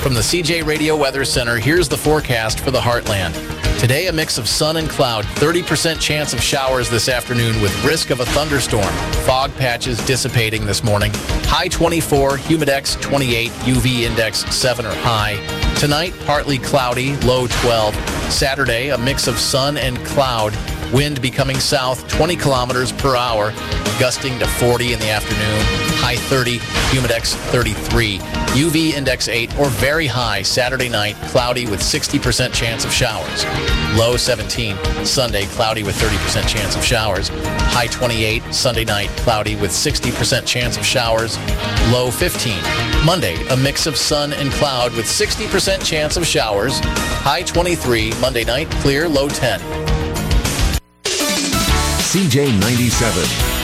From the CJ Radio Weather Center, here's the forecast for the Heartland. Today, a mix of sun and cloud, 30% chance of showers this afternoon with risk of a thunderstorm. Fog patches dissipating this morning. High 24, humidex 28, UV index 7 or high. Tonight, partly cloudy, low 12. Saturday, a mix of sun and cloud. Wind becoming south 20 kilometers per hour, gusting to 40 in the afternoon. High 30, humidex 33. UV index 8 or very high Saturday night, cloudy with 60% chance of showers. Low 17. Sunday, cloudy with 30% chance of showers. High 28. Sunday night, cloudy with 60% chance of showers. Low 15. Monday, a mix of sun and cloud with 60% chance of showers. High 23. Monday night, clear, low 10. CJ 97.